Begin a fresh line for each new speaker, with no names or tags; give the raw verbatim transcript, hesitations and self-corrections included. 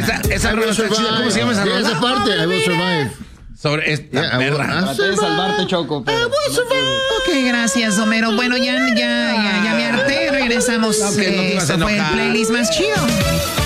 Esa, esa rola está chida. ¿Cómo se llama esa rola?
Esa parte, I will survive.
Sobre esta
Yeah,
perra.
Traté de salvarte, Choco, pero...
Ok, gracias, Homero. Bueno, ya, ya, ya, ya me harté. Regresamos.
No, que no te ibas a
Esto fue el
enojar.
playlist más chido.